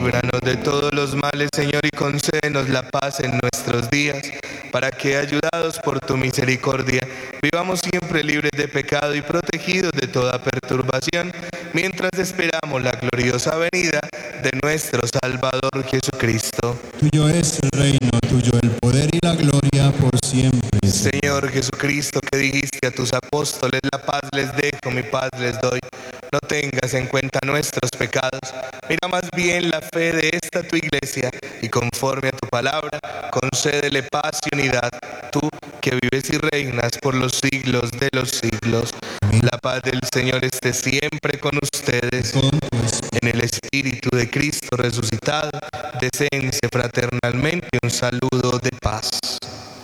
líbranos de todos los males, Señor, y concédenos la paz en nuestros días, para que, ayudados por tu misericordia, vivamos siempre libres de pecado y protegidos de toda perturbación, mientras esperamos la gloriosa venida de nuestro Salvador Jesucristo. Tuyo es el reino, tuyo el poder y la gloria por siempre. Señor Jesucristo, que dijiste a tus apóstoles: la paz les dejo, mi paz les doy. No tengas en cuenta nuestros pecados, mira más bien la fe de esta tu iglesia, y conforme a tu palabra, concédele paz y unidad, tú que vives y reinas por los siglos de los siglos. Amén. La paz del Señor esté siempre con ustedes. Con tu espíritu. En el Espíritu de Cristo resucitado, deseense fraternalmente un saludo de paz.